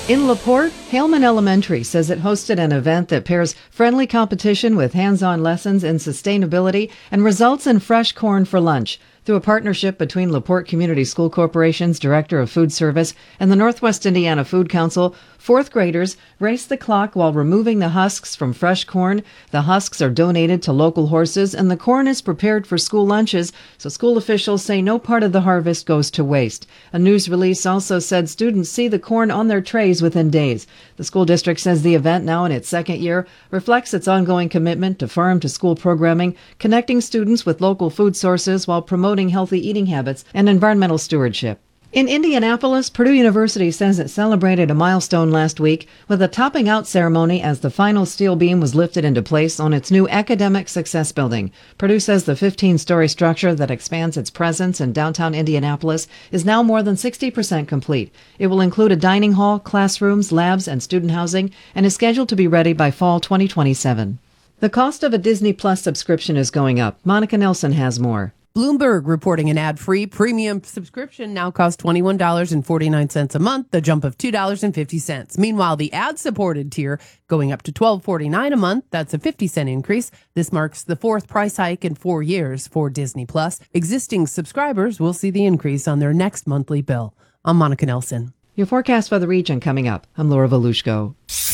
In LaPorte, Haleman Elementary says it hosted an event that pairs friendly competition with hands-on lessons in sustainability and results in fresh corn for lunch. Through a partnership between LaPorte Community School Corporation's Director of Food Service and the Northwest Indiana Food Council, fourth graders race the clock while removing the husks from fresh corn. The husks are donated to local horses, and the corn is prepared for school lunches, so school officials say no part of the harvest goes to waste. A news release also said students see the corn on their trays within days. The school district says the event, now in its second year, reflects its ongoing commitment to farm-to-school programming, connecting students with local food sources while promoting healthy eating habits and environmental stewardship. In Indianapolis, Purdue University says it celebrated a milestone last week with a topping out ceremony as the final steel beam was lifted into place on its new Academic Success Building. Purdue says the 15-story structure that expands its presence in downtown Indianapolis is now more than 60% complete. It will include a dining hall, classrooms, labs, and student housing, and is scheduled to be ready by fall 2027. The cost of a Disney Plus subscription is going up. Monica Nelson has more. Bloomberg reporting an ad-free premium subscription now costs $21.49 a month, a jump of $2.50. Meanwhile, the ad-supported tier going up to $12.49 a month. That's a 50-cent increase. This marks the fourth price hike in 4 years for Disney Plus. Existing subscribers will see the increase on their next monthly bill. I'm Monica Nelson. Your forecast for the region coming up. I'm Laura Volushko.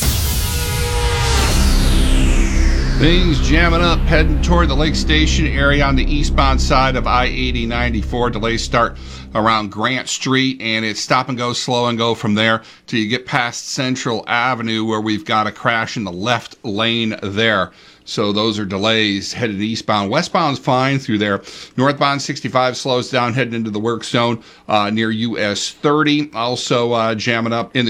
Things jamming up, heading toward the Lake Station area on the eastbound side of I-80-94. Delays start around Grant Street, and it's stop and go, slow and go from there till you get past Central Avenue, where we've got a crash in the left lane there. So those are delays headed eastbound. Westbound's fine through there. Northbound 65 slows down heading into the work zone near US 30. Also jamming up in the